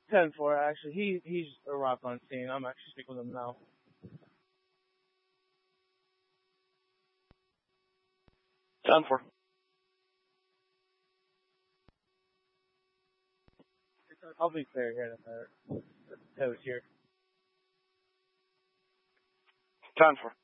10-4, actually. He's arrived on scene. I'm actually speaking with him now. 10-4. I'll be clear here in a minute. Toes here. 10-4.